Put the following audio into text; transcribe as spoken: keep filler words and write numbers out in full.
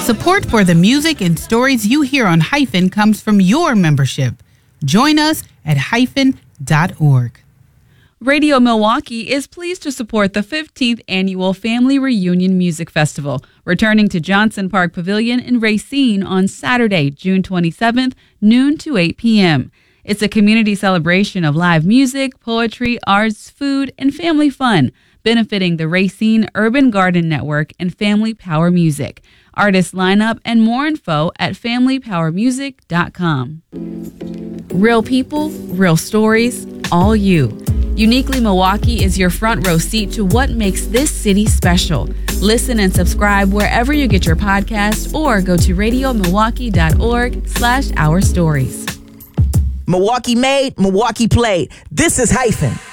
Support for the music and stories you hear on Hyphen comes from your membership. Join us at hyphen dot org. Radio Milwaukee is pleased to support the fifteenth Annual Family Reunion Music Festival, returning to Johnson Park Pavilion in Racine on Saturday, June twenty-seventh, noon to eight p.m. It's a community celebration of live music, poetry, arts, food, and family fun, benefiting the Racine Urban Garden Network and Family Power Music. Artist lineup and more info at family power music dot com. Real people, real stories, all you. Uniquely Milwaukee is your front row seat to what makes this city special. Listen and subscribe wherever you get your podcasts or go to radio milwaukee dot org slash our stories. Milwaukee made, Milwaukee played. This is Hyphen.